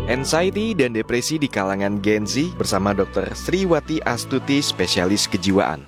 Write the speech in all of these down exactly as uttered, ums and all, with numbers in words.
Anxiety dan depresi di kalangan Gen Z bersama dokter Sriwati Astuti, spesialis kejiwaan.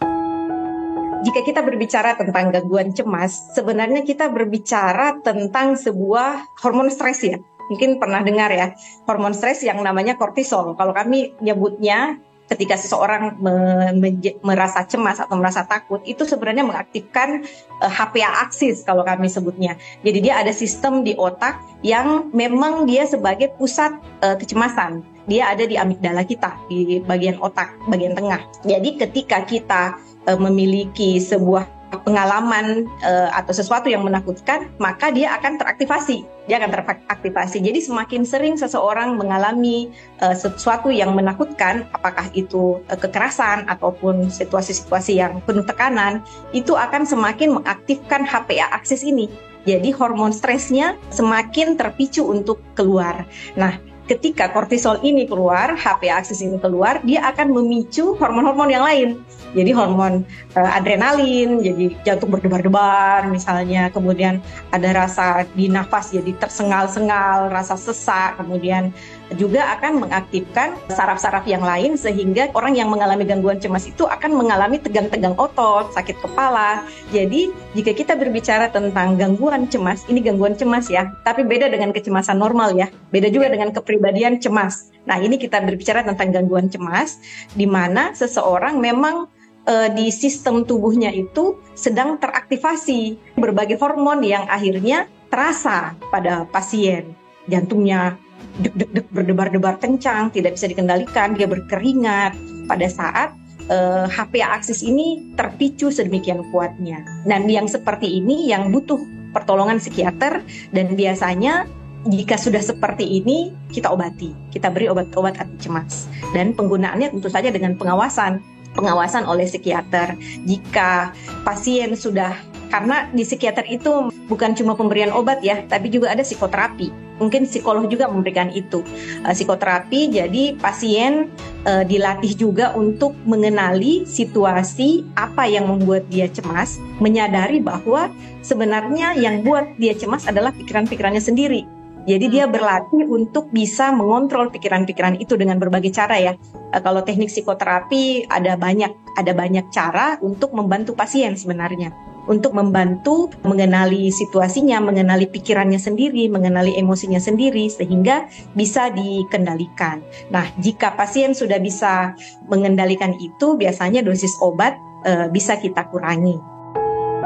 Jika kita berbicara tentang gangguan cemas, sebenarnya kita berbicara tentang sebuah hormon stres ya. Mungkin pernah dengar ya, hormon stres yang namanya kortisol. Kalau kami nyebutnya, ketika seseorang me- me- merasa cemas atau merasa takut, itu sebenarnya mengaktifkan uh, H P A aksis kalau kami sebutnya. Jadi dia ada sistem di otak yang memang dia sebagai pusat uh, kecemasan. Dia ada di amigdala kita, di bagian otak, bagian tengah. Jadi ketika kita uh, memiliki sebuah pengalaman uh, atau sesuatu yang menakutkan, maka dia akan teraktivasi. Dia akan teraktivasi. Jadi semakin sering seseorang mengalami uh, sesuatu yang menakutkan, apakah itu uh, kekerasan ataupun situasi-situasi yang penuh tekanan, itu akan semakin mengaktifkan H P A aksis ini. Jadi hormon stresnya semakin terpicu untuk keluar. Nah, ketika kortisol ini keluar, H P A aksis ini keluar, dia akan memicu hormon-hormon yang lain. Jadi hormon uh, adrenalin, jadi jantung berdebar-debar misalnya, kemudian ada rasa di nafas jadi tersengal-sengal, rasa sesak, kemudian juga akan mengaktifkan saraf-saraf yang lain sehingga orang yang mengalami gangguan cemas itu akan mengalami tegang-tegang otot, sakit kepala. Jadi jika kita berbicara tentang gangguan cemas, ini gangguan cemas ya, tapi beda dengan kecemasan normal ya, beda juga dengan kepribadian cemas. Nah, ini kita berbicara tentang gangguan cemas di mana seseorang memang e, di sistem tubuhnya itu sedang teraktivasi berbagai hormon yang akhirnya terasa pada pasien. Jantungnya deg-deg-deg berdebar-debar kencang, tidak bisa dikendalikan, dia berkeringat pada saat uh, H P A aksis ini terpicu sedemikian kuatnya. Dan yang seperti ini yang butuh pertolongan psikiater, dan biasanya jika sudah seperti ini kita obati, kita beri obat-obat anti cemas, dan penggunaannya tentu saja dengan pengawasan pengawasan oleh psikiater. Jika pasien sudah, karena di psikiater itu bukan cuma pemberian obat ya, tapi juga ada psikoterapi. Mungkin psikolog juga memberikan itu. Uh, psikoterapi, jadi pasien uh, dilatih juga untuk mengenali situasi apa yang membuat dia cemas, menyadari bahwa sebenarnya yang buat dia cemas adalah pikiran-pikirannya sendiri. Jadi dia berlatih untuk bisa mengontrol pikiran-pikiran itu dengan berbagai cara ya. Uh, kalau teknik psikoterapi ada banyak, ada banyak cara untuk membantu pasien sebenarnya. Untuk membantu mengenali situasinya, mengenali pikirannya sendiri, mengenali emosinya sendiri, sehingga bisa dikendalikan. Nah, jika pasien sudah bisa mengendalikan itu, biasanya dosis obat e, bisa kita kurangi.